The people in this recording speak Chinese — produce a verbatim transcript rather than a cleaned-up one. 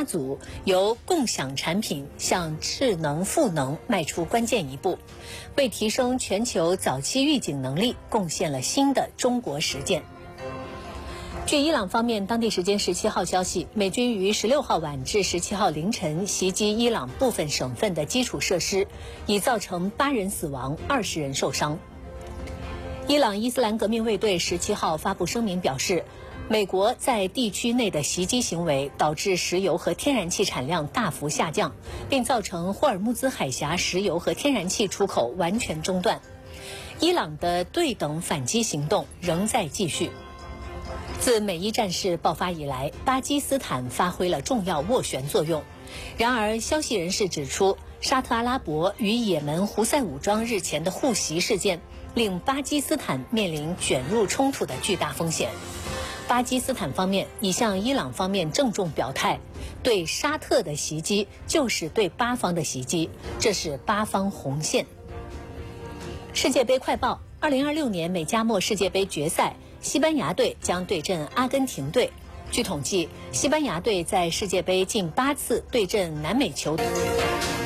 八组由共享产品向智能赋能迈出关键一步，为提升全球早期预警能力贡献了新的中国实践。据伊朗方面当地时间十七号消息，美军于十六号晚至十七号凌晨袭击伊朗部分省份的基础设施，已造成八人死亡、二十人受伤。伊朗伊斯兰革命卫队十七号发布声明表示，美国在地区内的袭击行为导致石油和天然气产量大幅下降，并造成霍尔木兹海峡石油和天然气出口完全中断。伊朗的对等反击行动仍在继续。自美伊战事爆发以来，巴基斯坦发挥了重要斡旋作用。然而，消息人士指出，沙特阿拉伯与也门胡塞武装日前的互袭事件，令巴基斯坦面临卷入冲突的巨大风险。巴基斯坦方面已向伊朗方面郑重表态，对沙特的袭击就是对巴方的袭击，这是巴方红线。世界杯快报：二零二六年美加墨世界杯决赛，西班牙队将对阵阿根廷队。据统计，西班牙队在世界杯近八次对阵南美球队。